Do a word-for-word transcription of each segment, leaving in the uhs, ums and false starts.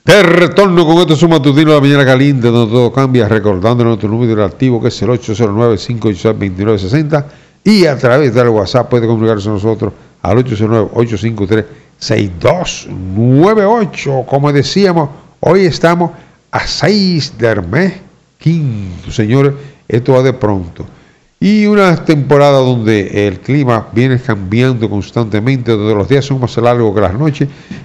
De retorno con esto suma matutino de la mañana caliente, donde todo cambia, recordando nuestro número activo que es el ocho cero nueve, cinco ocho seis, dos nueve seis cero y a través del WhatsApp puede comunicarse con nosotros al ocho cero nueve, ocho cinco tres, seis dos nueve ocho. Como decíamos, hoy estamos a seis del mes quinto, señores, esto va de pronto. Y una temporada donde el clima viene cambiando constantemente, donde los días son más largos que las noches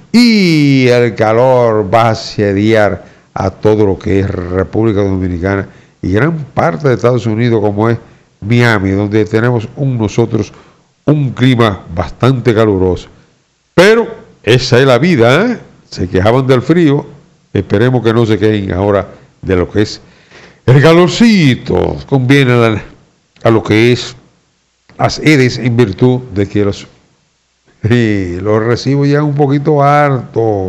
y el calor va a asediar a todo lo que es República Dominicana y gran parte de Estados Unidos, como es Miami, donde tenemos un, nosotros un clima bastante caluroso. Pero esa es la vida, ¿eh? Se quejaban del frío, esperemos que no se quejen ahora de lo que es el calorcito. Conviene a la a lo que es las edes en virtud de que los, eh, los recibos ya un poquito harto,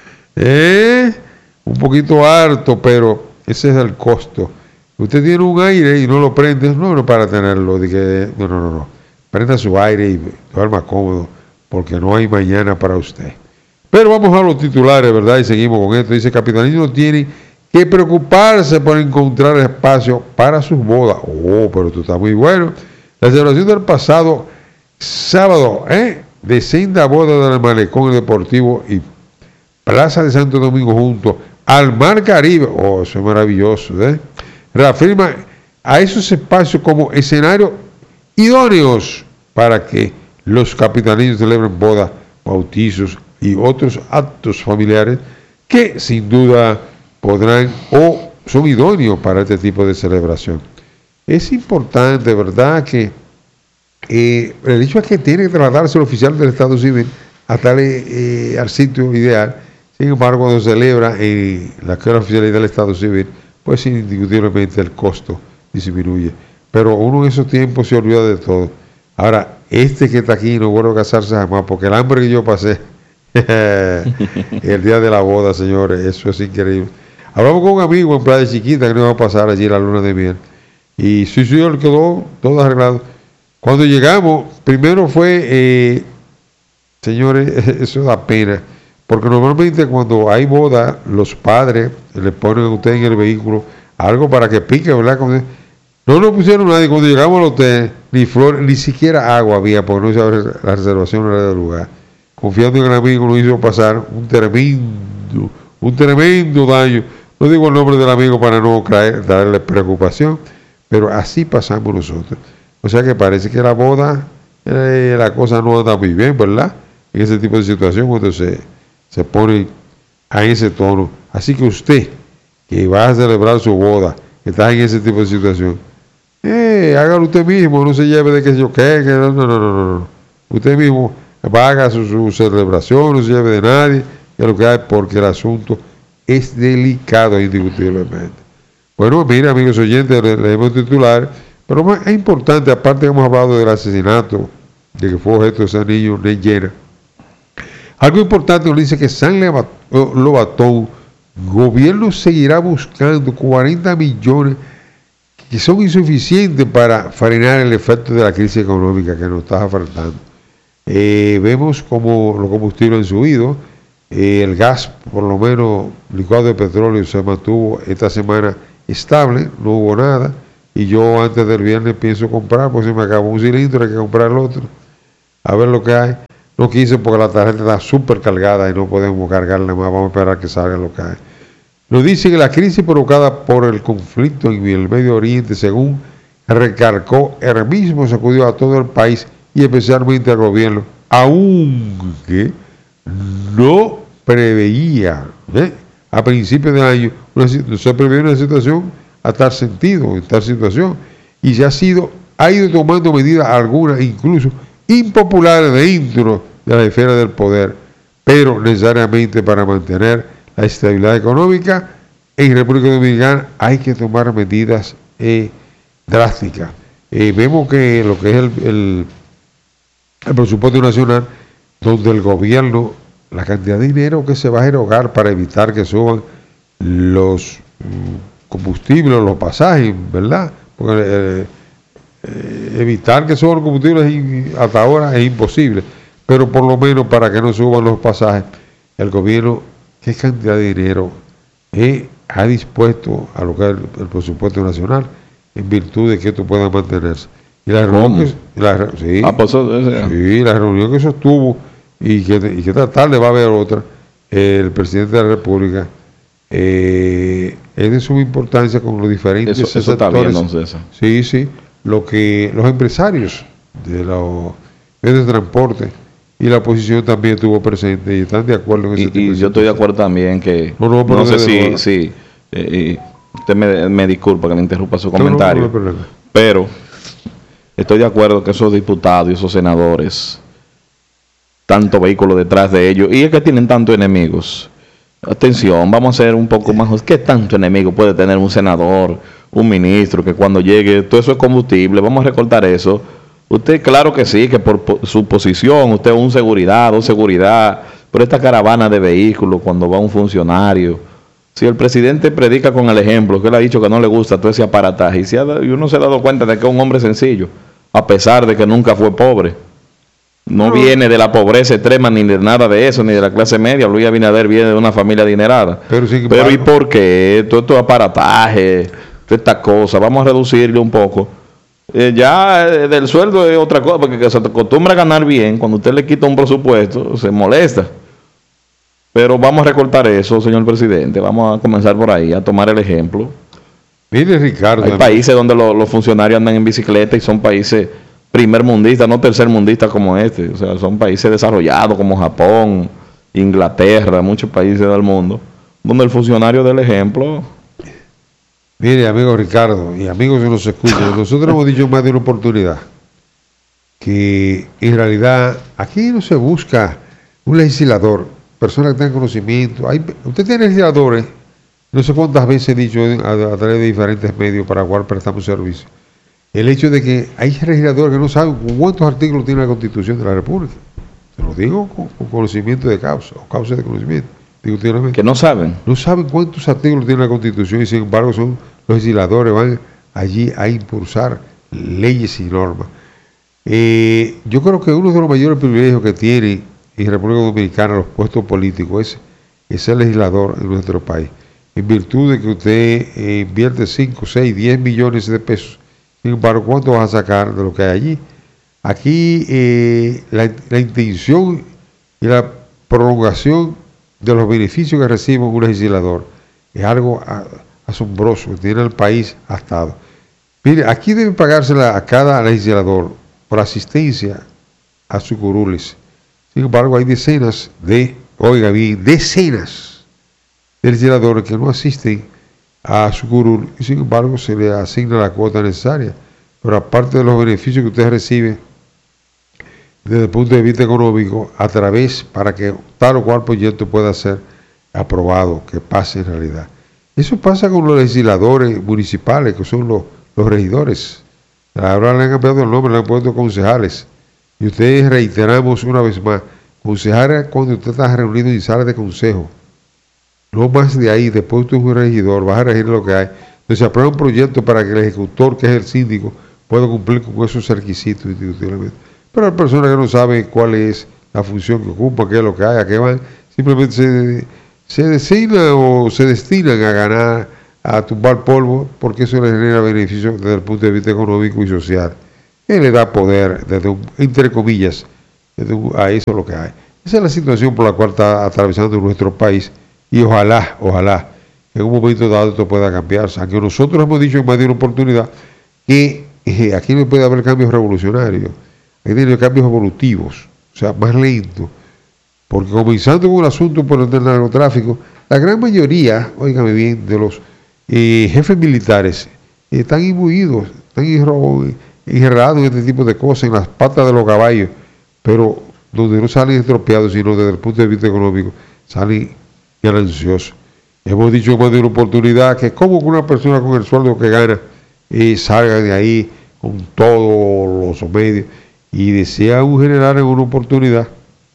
eh, un poquito harto, pero ese es el costo. Usted tiene un aire y no lo prende, no, no para tenerlo, de que, no, no, no, no, prenda su aire y duerma cómodo, porque no hay mañana para usted. Pero vamos a los titulares, ¿verdad? Y seguimos con esto. Dice, capitalinos tienen que preocuparse por encontrar espacio para sus bodas. Oh, pero esto está muy bueno. La celebración del pasado sábado, ¿eh? de senda boda del Malecón Deportivo y Plaza de Santo Domingo junto al Mar Caribe. Oh, eso es maravilloso, ¿eh? Reafirma a esos espacios como escenarios idóneos para que los capitalinos celebren bodas, bautizos y otros actos familiares que sin duda podrán o son idóneos para este tipo de celebración. Es importante, ¿verdad?, que eh, el hecho es que tiene que trasladarse el oficial del Estado Civil hasta el, eh, al sitio ideal. Sin embargo, cuando se celebra en la que es la oficialidad del Estado Civil, pues indiscutiblemente el costo disminuye. Pero uno en esos tiempos se olvida de todo. Ahora, este que está aquí no vuelve a casarse jamás, porque el hambre que yo pasé el día de la boda, señores, eso es increíble. Hablamos con un amigo en Playa Chiquita que nos va a pasar allí la luna de miel. Y sí, sí, él quedó todo arreglado. Cuando llegamos, primero fue, eh, señores, eso da pena. Porque normalmente cuando hay boda, los padres le ponen a usted en el vehículo algo para que pique, ¿verdad? No nos pusieron nadie. Cuando llegamos al hotel, ni flor, ni siquiera agua había, porque no se abre la reservación era del lugar. Confiando en el amigo, nos hizo pasar un tremendo, un tremendo daño. No digo el nombre del amigo para no caer, darle preocupación, pero así pasamos nosotros. O sea que parece que la boda, eh, la cosa no anda muy bien, ¿verdad? En ese tipo de situación, cuando se, se pone a ese tono. Así que usted, que va a celebrar su boda, que está en ese tipo de situación, eh, hágalo usted mismo, no se lleve de que yo qué, que no, no, no, no, no. Usted mismo haga su, su celebración, no se lleve de nadie, que lo que hay, porque el asunto es delicado indiscutiblemente. Bueno, mira, amigos oyentes, leemos titular, pero más es importante, aparte que hemos hablado del asesinato, de que fue objeto de ese niño, Neyena. Algo importante nos dice que San Lobatón, gobierno seguirá buscando cuarenta millones que son insuficientes para frenar el efecto de la crisis económica que nos está faltando. Eh, vemos como los combustibles han subido, eh, el gas, por lo menos licuado de petróleo, se mantuvo esta semana estable, no hubo nada, y yo antes del viernes pienso comprar, pues se me acabó un cilindro, hay que comprar el otro, a ver lo que hay. No quise porque la tarjeta está súper cargada y no podemos cargarla más, vamos a esperar que salga lo que hay. Nos dice que la crisis provocada por el conflicto en el Medio Oriente, según recargó, el mismo sacudió a todo el país y especialmente al gobierno, aunque no preveía, ¿eh? a principios del año, una, se preveía una situación a tal sentido, en tal situación, y se ha sido, ha ido tomando medidas algunas, incluso impopulares dentro de la esfera del poder, pero necesariamente para mantener la estabilidad económica en República Dominicana hay que tomar medidas eh, drásticas. Eh, vemos que lo que es el, el, el presupuesto nacional, donde el gobierno, la cantidad de dinero que se va a erogar para evitar que suban los mm, combustibles, los pasajes, ¿verdad? Porque eh, eh, evitar que suban los combustibles hasta ahora es imposible, pero por lo menos para que no suban los pasajes, el gobierno qué cantidad de dinero eh, ha dispuesto a lo que es el, el presupuesto nacional en virtud de que esto pueda mantenerse. Y la reunión, que, la, sí, ah, pues, eh, sí, la reunión que sostuvo y que, y que esta tarde va a haber otra, eh, el presidente de la República, eh, es de suma importancia con los diferentes eso, eso sectores. Está bien, entonces. Sí, sí, lo que los empresarios de los medios de transporte y la oposición también estuvo presente y están de acuerdo en ese y, tipo y yo estoy de acuerdo también que no, no, no sé si, si eh, usted me, me disculpa que le interrumpa su comentario, no, no, no pero estoy de acuerdo que esos diputados y esos senadores, tanto vehículos detrás de ellos, y es que tienen tantos enemigos. Atención, vamos a ser un poco más. ¿Qué tanto enemigo puede tener un senador, un ministro, que cuando llegue, todo eso es combustible? Vamos a recortar eso. Usted, claro que sí, que por po su posición, usted es un seguridad, dos seguridad, pero esta caravana de vehículos, cuando va un funcionario, si el presidente predica con el ejemplo, que él ha dicho que no le gusta todo ese aparataje, y, se ha, y uno se ha dado cuenta de que es un hombre sencillo, a pesar de que nunca fue pobre. No, no viene de la pobreza extrema, ni de nada de eso, ni de la clase media. Luis Abinader viene de una familia adinerada. Pero, sí, pero ¿y por qué? Todo estos aparatajes, todas estas cosas, vamos a reducirle un poco. Eh, ya eh, del sueldo es otra cosa, porque se acostumbra a ganar bien. Cuando usted le quita un presupuesto, se molesta. Pero vamos a recortar eso, señor presidente. Vamos a comenzar por ahí, a tomar el ejemplo. Mire, Ricardo. Hay países donde lo, los funcionarios andan en bicicleta y son países primer mundista, no tercer mundista como este. O sea, son países desarrollados como Japón, Inglaterra, muchos países del mundo, donde el funcionario del ejemplo. Mire, amigo Ricardo, y amigos que nos escuchan, nosotros hemos dicho más de una oportunidad que en realidad aquí no se busca un legislador, personas que tengan conocimiento. Hay, usted tiene legisladores, no sé cuántas veces he dicho a, a través de diferentes medios para cual prestamos servicio. El hecho de que hay legisladores que no saben cuántos artículos tiene la Constitución de la República. Se lo digo con, con conocimiento de causa, o causa de conocimiento. Digo, que no saben. No saben cuántos artículos tiene la Constitución y sin embargo son los legisladores, van allí a impulsar leyes y normas. Eh, yo creo que uno de los mayores privilegios que tiene en República Dominicana los puestos políticos es, es ser legislador en nuestro país. En virtud de que usted eh, invierte cinco, seis, diez millones de pesos. Sin embargo, ¿cuánto vas a sacar de lo que hay allí? Aquí eh, la, la intención y la prolongación de los beneficios que recibe un legislador es algo a, asombroso que tiene el país atado. Mire, aquí debe pagársela a cada legislador por asistencia a sus curules. Sin embargo, hay decenas de, oiga bien, decenas de legisladores que no asisten a su curul y sin embargo se le asigna la cuota necesaria. Pero aparte de los beneficios que usted recibe desde el punto de vista económico, a través para que tal o cual proyecto pueda ser aprobado, que pase en realidad. Eso pasa con los legisladores municipales, que son los, los regidores. Ahora le han cambiado el nombre, le han puesto concejales. Y ustedes reiteramos una vez más, concejales cuando usted está reunido en sala de consejo. No más de ahí, después tú eres un regidor, vas a regir lo que hay. Entonces se aprueba un proyecto para que el ejecutor, que es el síndico, pueda cumplir con esos requisitos institucionalmente. Pero hay personas que no saben cuál es la función que ocupa, qué es lo que hay, a qué van, simplemente se, se designan o se destinan a ganar, a tumbar polvo, porque eso les genera beneficios desde el punto de vista económico y social. Él le da poder, desde un, entre comillas, desde un, a eso es lo que hay. Esa es la situación por la cual está atravesando nuestro país. Y ojalá, ojalá, en un momento dado esto pueda cambiarse. Aunque nosotros hemos dicho en más de una oportunidad que eh, aquí no puede haber cambios revolucionarios, hay que tener cambios evolutivos, o sea, más lentos. Porque comenzando con el asunto por el narcotráfico, la gran mayoría, óigame bien, de los eh, jefes militares eh, están imbuidos, están enredados en este tipo de cosas, en las patas de los caballos, pero donde no salen estropeados, sino desde el punto de vista económico, salen gananciosos. Hemos dicho más de una oportunidad que como una persona con el sueldo que gana eh, salga de ahí con todos los medios, y decía un general en una oportunidad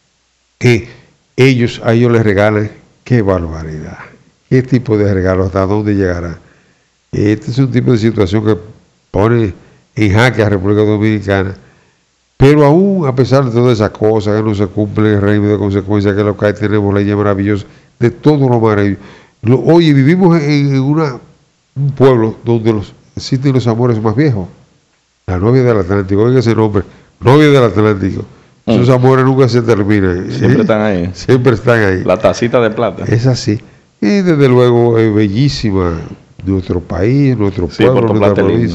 que ellos a ellos les regalan, qué barbaridad, qué tipo de regalo, hasta dónde llegará. Este es un tipo de situación que pone en jaque a la República Dominicana, pero aún a pesar de todas esas cosas que no se cumple el régimen de consecuencias, que es lo que hay, tenemos leyes maravillosas, de todo lo maravilloso. Lo, oye, vivimos en, en una, un pueblo donde los, existen los amores más viejos. La novia del Atlántico, oiga ese nombre, novia del Atlántico. Mm. Esos amores nunca se terminan. Siempre ¿eh? están ahí. Siempre están ahí. La tacita de plata. Es así. Y desde luego es bellísima nuestro país, nuestro sí, pueblo, nuestra provincia.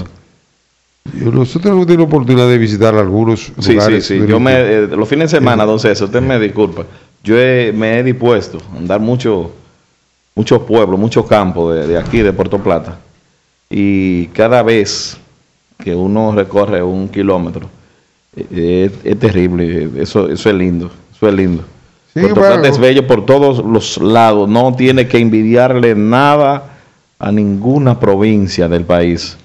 Nosotros hemos tenido la oportunidad de visitar algunos sí, lugares. Sí, sí, Yo me, eh, los fines de semana, don César, usted me disculpa, yo he, me he dispuesto a andar mucho, muchos pueblos, muchos campos de, de aquí, de Puerto Plata. Y cada vez que uno recorre un kilómetro, eh, es, es terrible, eso, eso es lindo, eso es lindo. Sí, Puerto bueno. Plata es bello por todos los lados, no tiene que envidiarle nada a ninguna provincia del país.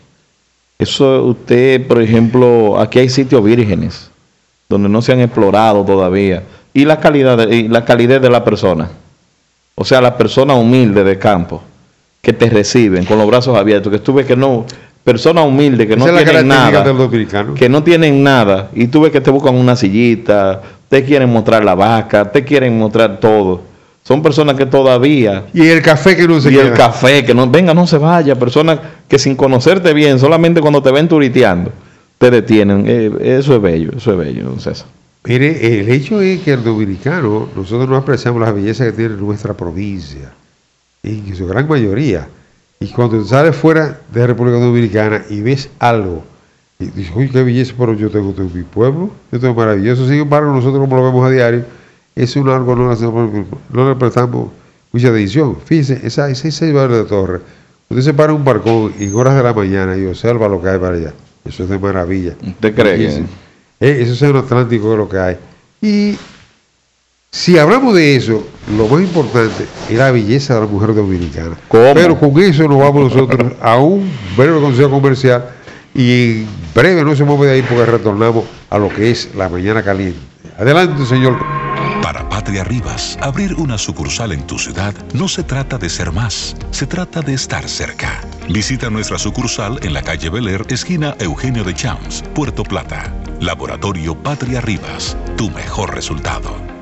Eso usted, por ejemplo, aquí hay sitios vírgenes, donde no se han explorado todavía. Y la calidad de, y la calidez de la persona. O sea, la persona humilde de campo, que te reciben con los brazos abiertos, que tú ves que no, personas humildes que no tienen nada, que no tienen nada, y tú ves que te buscan una sillita, te quieren mostrar la vaca, te quieren mostrar todo. Son personas que todavía... Y el café que no se Y queda. el café, que no... Venga, no se vaya. Personas que sin conocerte bien, solamente cuando te ven turiteando, te detienen. Eh, eso es bello, eso es bello, don César. Mire, el hecho es que el dominicano, nosotros no apreciamos la belleza que tiene nuestra provincia, en su gran mayoría. Y cuando sales fuera de la República Dominicana y ves algo, y dices, uy, qué belleza, pero yo tengo, tengo mi pueblo, esto es maravilloso. Sin embargo, nosotros como lo vemos a diario, es un algo, no, no le prestamos mucha atención. Fíjense, esa, ese seis barrios de torre, usted se para en un barcón en horas de la mañana y observa lo que hay para allá. Eso es de maravilla. ¿Usted cree que? Eh, eso es el Atlántico de lo que hay. Y si hablamos de eso, lo más importante es la belleza de la mujer dominicana. ¿Cómo? Pero con eso nos vamos nosotros a un breve consejo comercial y en breve no se mueve de ahí porque retornamos a lo que es la mañana caliente. Adelante, señor. Para Patria Rivas, abrir una sucursal en tu ciudad no se trata de ser más, se trata de estar cerca. Visita nuestra sucursal en la calle Bel Air, esquina Eugenio de Champs, Puerto Plata. Laboratorio Patria Rivas, tu mejor resultado.